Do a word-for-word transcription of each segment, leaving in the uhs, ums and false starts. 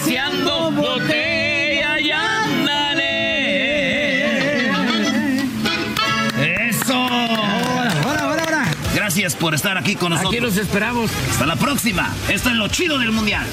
vaciando botella y ándale. Eso. Ahora, ahora, ahora, ahora. Gracias por estar aquí con nosotros. Aquí los esperamos. Hasta la próxima. Esto es lo chido del mundial.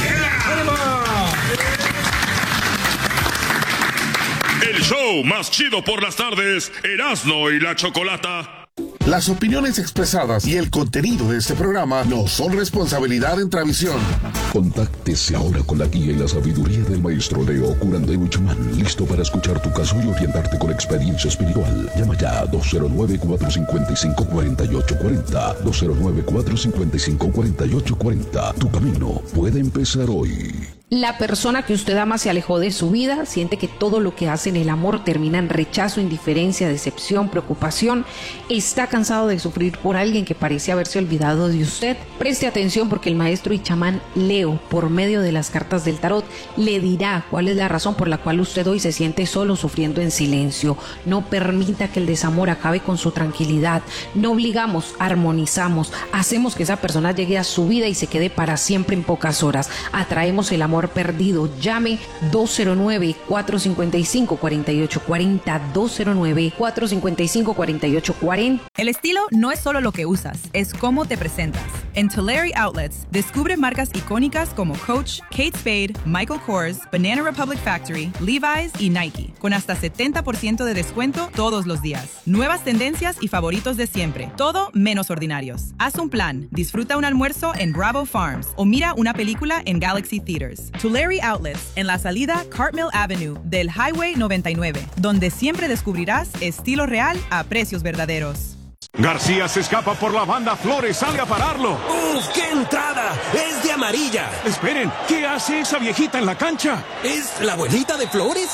El show más chido por las tardes, Erasmo y la Chocolata. Las opiniones expresadas y el contenido de este programa no son responsabilidad de Intravisión. Contáctese ahora con la guía y la sabiduría del maestro Leo Curandero Chamán, listo para escuchar tu caso y orientarte con experiencia espiritual. Llama ya a dos cero nueve, cuatro cinco cinco, cuatro ocho cuatro cero, dos cero nueve, cuatro cinco cinco, cuatro ocho cuatro cero. Tu camino puede empezar hoy. La persona que usted ama se alejó de su vida, siente que todo lo que hace en el amor termina en rechazo, indiferencia, decepción, preocupación, está cansado de sufrir por alguien que parece haberse olvidado de usted. Preste atención porque el maestro y chamán Leo, por medio de las cartas del tarot, le dirá cuál es la razón por la cual usted hoy se siente solo, sufriendo en silencio. No permita que el desamor acabe con su tranquilidad. No obligamos, armonizamos, hacemos que esa persona llegue a su vida y se quede para siempre en pocas horas. Atraemos el amor perdido. Llame dos cero nueve, cuatro cinco cinco, cuatro ocho cuatro cero, dos cero nueve, cuatro cinco cinco, cuatro ocho cuatro cero. El estilo no es solo lo que usas, es cómo te presentas. En Tulare Outlets, descubre marcas icónicas como Coach, Kate Spade, Michael Kors, Banana Republic Factory, Levi's y Nike, con hasta setenta por ciento de descuento todos los días. Nuevas tendencias y favoritos de siempre, todo menos ordinarios. Haz un plan, disfruta un almuerzo en Bravo Farms o mira una película en Galaxy Theaters. Tulare Outlets, en la salida Cartmill Avenue del Highway noventa y nueve, donde siempre descubrirás estilo real a precios verdaderos. García se escapa por la banda, Flores sale a pararlo. ¡Uf, qué entrada! ¡Es de amarilla! Esperen, ¿qué hace esa viejita en la cancha? ¿Es la abuelita de Flores?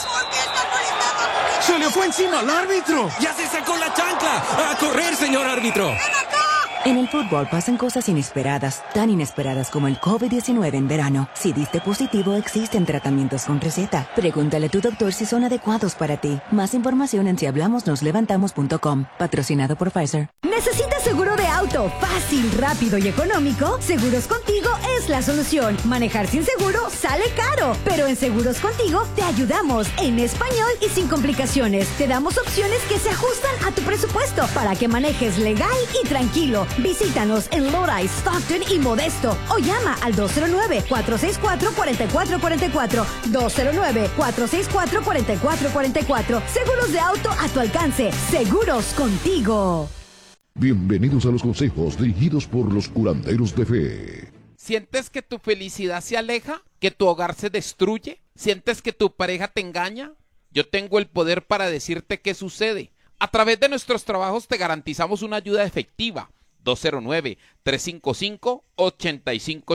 ¡Se le fue encima al árbitro! ¡Ya se sacó la chancla! ¡A correr, señor árbitro! En el fútbol pasan cosas inesperadas, tan inesperadas como el COVID diecinueve en verano. Si diste positivo, existen tratamientos con receta. Pregúntale a tu doctor si son adecuados para ti. Más información en si hablamos nos levantamos punto com. Patrocinado por Pfizer. ¿Necesitas seguro de auto fácil, rápido y económico? Seguros Contigo es la solución. Manejar sin seguro sale caro, pero en Seguros Contigo te ayudamos en español y sin complicaciones. Te damos opciones que se ajustan a tu presupuesto para que manejes legal y tranquilo. Visítanos en Lodi, Stockton y Modesto o llama al dos cero nueve, cuatro seis cuatro, cuatro cuatro cuatro cuatro, dos cero nueve, cuatro seis cuatro, cuatro cuatro cuatro cuatro. Seguros de auto a tu alcance. Seguros Contigo. Bienvenidos a los consejos dirigidos por los curanderos de fe. ¿Sientes que tu felicidad se aleja? ¿Que tu hogar se destruye? ¿Sientes que tu pareja te engaña? Yo tengo el poder para decirte qué sucede. A través de nuestros trabajos te garantizamos una ayuda efectiva. dos cero nueve, tres cinco cinco, ocho cinco